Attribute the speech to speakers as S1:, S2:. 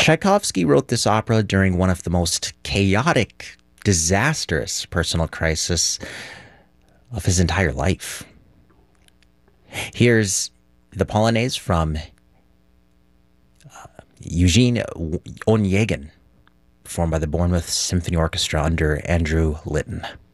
S1: Tchaikovsky wrote this opera during one of the most chaotic, disastrous personal crises of his entire life. Here's the Polonaise from Eugene Onegin, performed by the Bournemouth Symphony Orchestra under Andrew Litton.